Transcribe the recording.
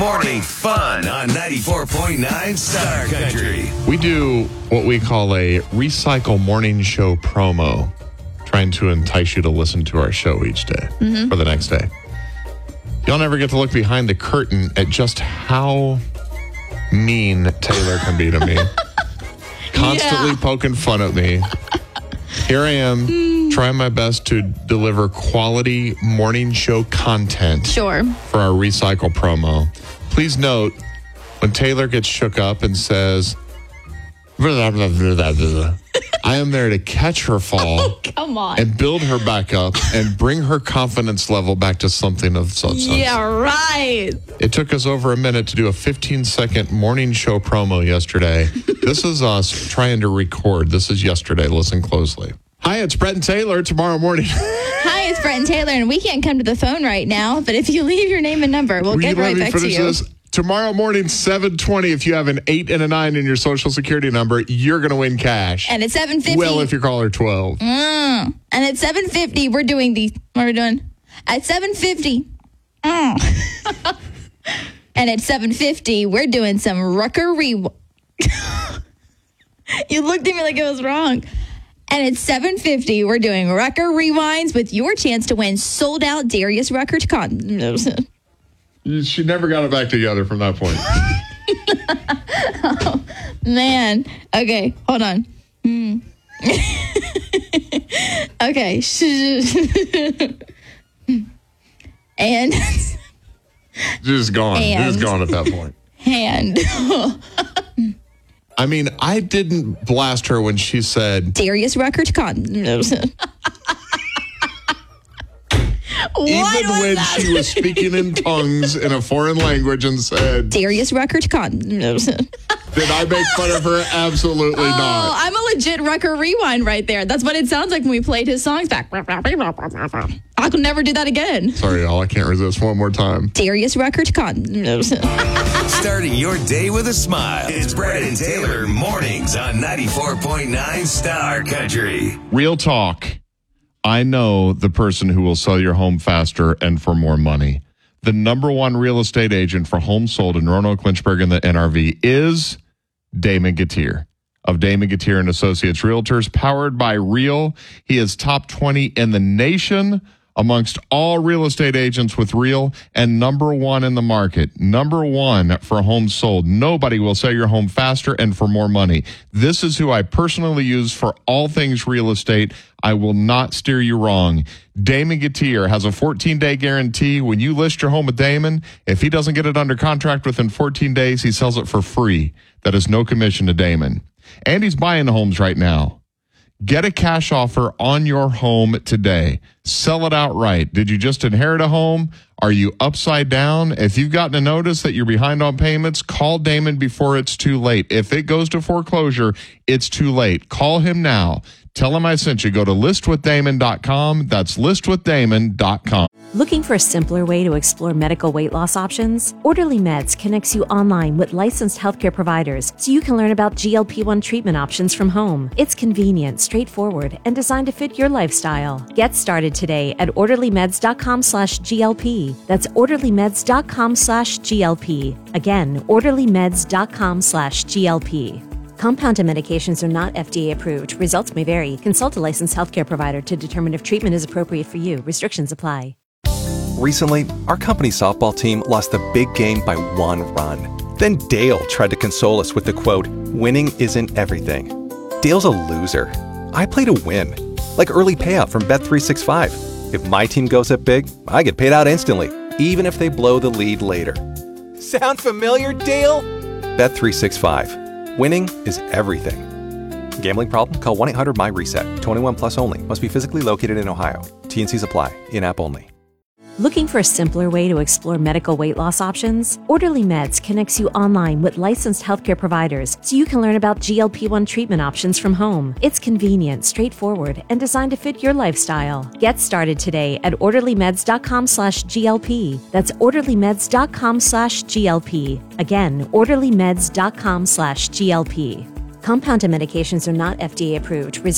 Morning fun on 94.9 Star Country. We do what we call a recycle morning show promo, trying to entice you to listen to our show each day for the next day. You'll never get to look behind the curtain at just how mean Taylor can be to me. Constantly poking fun at me. Here I am, trying my best to deliver quality morning show content for our recycle promo. Please note, when Taylor gets shook up and says, I am there to catch her fall and build her back up and bring her confidence level back to something of substance. Yeah, right. It took us over a minute to do a 15-second morning show promo yesterday. This is us trying to record. This is yesterday. Listen closely. Hi, it's Brett and Taylor tomorrow morning. Hi, it's Brett and Taylor, and we can't come to the phone right now, but if you leave your name and number, we'll get right back to you. This? Tomorrow morning, 7:20, if you have an 8 and a 9 in your social security number, you're going to win cash. And at 7:50. Well, if you're caller 12. And at 7:50, we're doing the, what are we doing? At 7:50. And at 7:50, we're doing some Rucker You looked at me like it was wrong. And at 7:50, we're doing Rucker Rewinds with your chance to win sold-out Darius Rucker condoms. She never got it back together from that point. Oh, man. Okay, hold on. Okay. And Just gone. Just gone at that point. And I mean, I didn't blast her when she said Darius Rucker condoms. Even when she was speaking in tongues in a foreign language and said Darius Rucker condoms. Did I make fun of her? Absolutely not. I'm a legit Rucker Rewind right there. That's what it sounds like when we played his songs back. I could never do that again. Sorry, y'all. I can't resist one more time. Darius Rucker condoms. Starting your day with a smile. It's Brett and Taylor mornings on 94.9 Star Country. Real talk. I know the person who will sell your home faster and for more money. The number one real estate agent for homes sold in Roanoke, Lynchburg, and the NRV is Damon Gatier of Damon Gatier and Associates Realtors, powered by Real. He is top 20 in the nation amongst all real estate agents with Real, and number one in the market. Number one for homes sold. Nobody will sell your home faster and for more money. This is who I personally use for all things real estate. I will not steer you wrong. Damon Gatier has a 14-day guarantee. When you list your home with Damon, if he doesn't get it under contract within 14 days, he sells it for free. That is no commission to Damon. And he's buying homes right now. Get a cash offer on your home today. Sell it outright. Did you just inherit a home? Are you upside down? If you've gotten a notice that you're behind on payments, call Damon before it's too late. If it goes to foreclosure, it's too late. Call him now. Tell him I sent you. Go to listwithdamon.com. That's listwithdamon.com. Looking for a simpler way to explore medical weight loss options? Orderly Meds connects you online with licensed healthcare providers so you can learn about GLP-1 treatment options from home. It's convenient, straightforward, and designed to fit your lifestyle. Get started today at orderlymeds.com/GLP. That's orderlymeds.com/GLP. Again, orderlymeds.com/GLP. Compounded medications are not FDA approved. Results may vary. Consult a licensed healthcare provider to determine if treatment is appropriate for you. Restrictions apply. Recently, our company softball team lost the big game by 1 run. Then Dale tried to console us with the quote, "Winning isn't everything." Dale's a loser. I play to win. Like early payout from Bet365. If my team goes up big, I get paid out instantly, even if they blow the lead later. Sound familiar, Dale? Bet365. Winning is everything. Gambling problem? Call 1-800-MY-RESET. 21 plus only. Must be physically located in Ohio. T&Cs apply. In-app only. Looking for a simpler way to explore medical weight loss options? Orderly Meds connects you online with licensed healthcare providers so you can learn about GLP-1 treatment options from home. It's convenient, straightforward, and designed to fit your lifestyle. Get started today at orderlymeds.com/GLP. That's orderlymeds.com/GLP. Again, orderlymeds.com/GLP. Compounded medications are not FDA approved.